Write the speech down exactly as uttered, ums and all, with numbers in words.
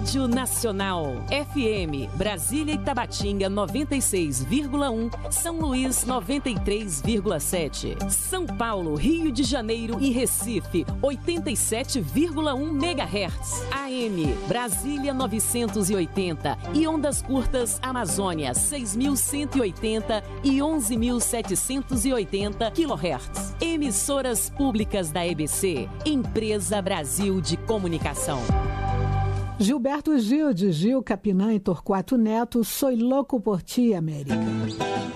Rádio Nacional. F M, Brasília e Tabatinga noventa e seis vírgula um, São Luís noventa e três vírgula sete. São Paulo, Rio de Janeiro e Recife oitenta e sete vírgula um megahertz. A M, Brasília novecentos e oitenta e ondas curtas Amazônia seis mil cento e oitenta e onze mil setecentos e oitenta quilohertz. Emissoras públicas da E B C, Empresa Brasil de Comunicação. Gilberto Gil, de Gil, Capinã e Torquato Neto, Soy Louco por Ti, América.